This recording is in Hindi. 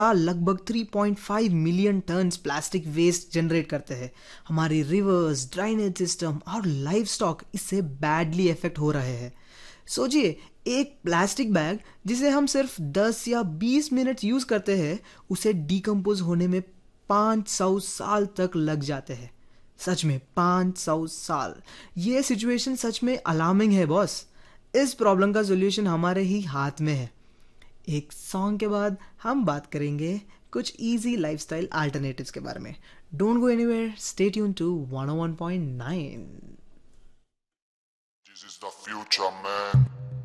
लगभग 3.5 million turns plastic waste generate करते हैं। हमारी रिवर्स, ड्राइनेज सिस्टम और लाइफ स्टॉक इससे बैडली इफेक्ट हो रहे हैं। सोचिए, एक प्लास्टिक बैग जिसे हम सिर्फ 10 या 20 मिनट यूज करते हैं, उसे डिकम्पोज होने में 500 साल तक लग जाते हैं। सच में 500 साल। ये सिचुएशन सच में अलार्मिंग है बॉस। इस प्रॉब्लम का सोल्यूशन हमारे ही हाथ में है। एक सॉन्ग के बाद हम बात करेंगे कुछ इजी लाइफस्टाइल अल्टरनेटिव्स के बारे में। Don't go anywhere, stay tune to 101.9। This is the future, man.